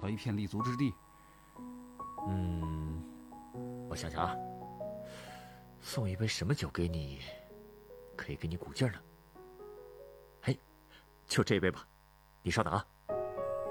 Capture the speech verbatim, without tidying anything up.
到一片立足之地。 嗯，我想想啊，送一杯什么酒给你，可以给你鼓劲儿呢？哎，就这杯吧，你稍等啊。